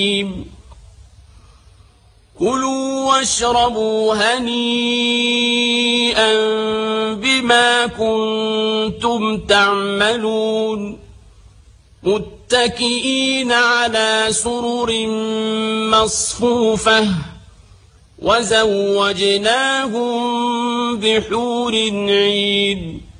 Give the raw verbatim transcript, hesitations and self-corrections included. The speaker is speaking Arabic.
كلوا واشربوا هنيئا بما كنتم تعملون متكئين على سرر مصفوفة وزوجناهم بحور عين